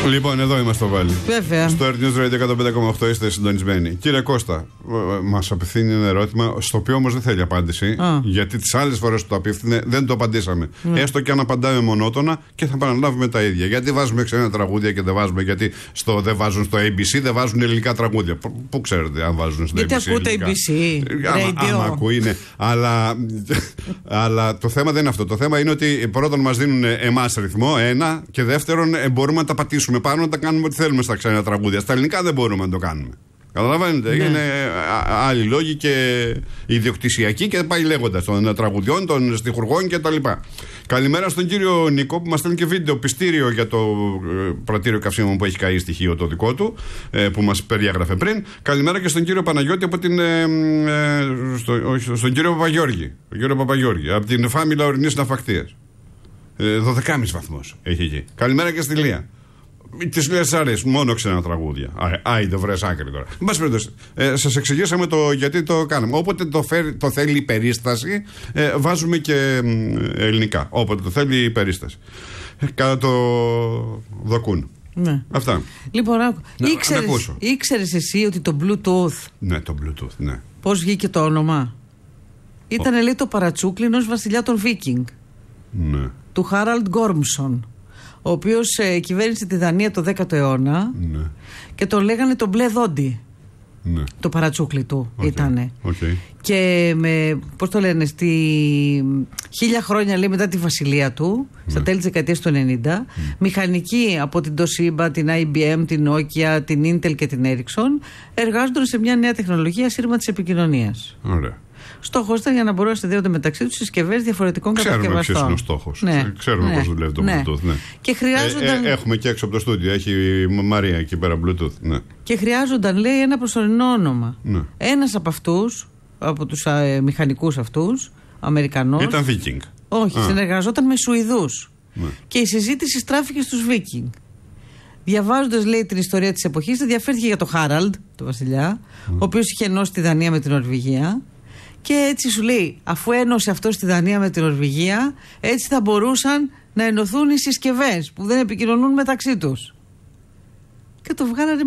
Λοιπόν, εδώ είμαστε πάλι. Βέβαια. Στο Earth News Radio 105,8 είστε συντονισμένοι. Κύριε Κώστα, μας απευθύνει ένα ερώτημα, στο οποίο όμως δεν θέλει απάντηση. Γιατί τις άλλες φορές που το απίφθινε δεν το απαντήσαμε. Έστω και αν απαντάμε μονότονα και θα επαναλάβουμε τα ίδια. Γιατί βάζουμε ξένα τραγούδια και δεν βάζουμε, γιατί δεν βάζουν στο ABC, δεν βάζουν ελληνικά τραγούδια. Πού ξέρετε αν βάζουν στο ABC? Γιατί ακούτε ABC. Άμα ακούει, ναι. Αλλά το θέμα δεν είναι αυτό. Το θέμα είναι ότι πρώτον μας δίνουν εμάς ρυθμό, ένα, και δεύτερον μπορούμε να τα πατήσουμε πάνω, να τα κάνουμε ό,τι θέλουμε στα ξένα τραγούδια. Στα ελληνικά δεν μπορούμε να το κάνουμε. Καταλαβαίνετε, είναι άλλοι λόγοι και ιδιοκτησιακοί και πάει λέγοντας των τραγουδιών, των στιχουργών κτλ. Καλημέρα στον κύριο Νίκο που μας στέλνει και βίντεο πιστήριο για το πρατήριο καυσίμων που έχει καεί στοιχείο το δικό του, που μας περιέγραφε πριν. Καλημέρα και στον κύριο Παναγιώτη από την. Στον κύριο Παπαγιώργη. Τον κύριο Παπαγιώργη, από την Φάμιλα Ορεινής Ναυακτίας. 12,5 βαθμούς έχει εκεί. Καλημέρα και στη Λία. Τις Λίας αρέσουν μόνο ξένα τραγούδια. Άιντε, βρες άκρη τώρα. Εν πάση περιπτώσει, σας εξηγήσαμε το γιατί το κάναμε. Όποτε το θέλει η περίσταση, βάζουμε και ελληνικά. Όποτε το θέλει η περίσταση. Κατά το δοκούν. Ναι. Αυτά. Λοιπόν, ήξερες εσύ ότι το Bluetooth. Ναι, το Bluetooth, ναι. Πώς βγήκε το όνομα? Ήταν, λέει, το παρατσούκλι ενός βασιλιά των Βίκινγκ. Ναι. Του Χάραλντ Γκόρμσον, ο οποίος κυβέρνησε τη Δανία το 10ο αιώνα, ναι, και τον λέγανε τον μπλε δόντι. Ναι. Το παρατσούκλι του ήτανε. Και πώς το λένε, 1000 χρόνια, λέει, μετά τη βασιλεία του, στα τέλη της δεκαετίας του 90, μηχανικοί από την Toshiba, την IBM, την Nokia, την Intel και την Ericsson εργάζονταν σε μια νέα τεχνολογία σύρμα της επικοινωνίας. Ωραία. Στόχος ήταν για να μπορούν να συνδέονται μεταξύ τους συσκευές διαφορετικών κατασκευαστών. Ξέρουμε ποιος είναι ο στόχος. Ναι. Ξέρουμε πώς δουλεύει το Bluetooth. Ναι. Και χρειάζονταν. Έχουμε και έξω από το στούντιο. Έχει η Μαρία εκεί πέρα Bluetooth. Ναι. Και χρειάζονταν, λέει, ένα προσωρινό όνομα. Ναι. Ένας από αυτούς, από τους μηχανικούς αυτούς, Αμερικανός. Ήταν Viking. Όχι, συνεργαζόταν με Σουηδούς. Ναι. Και η συζήτηση στράφηκε στους Viking. Διαβάζοντας, λέει, την ιστορία της εποχής, ενδιαφέρθηκε για τον Χάραλντ, τον βασιλιά, ο οποίος είχε ενώσει τη Δανία με την Νορβηγία. Και έτσι σου λέει, αφού ένωσε αυτό στη Δανία με την Νορβηγία, έτσι θα μπορούσαν να ενωθούν οι συσκευές που δεν επικοινωνούν μεταξύ τους. Και το βγάλανε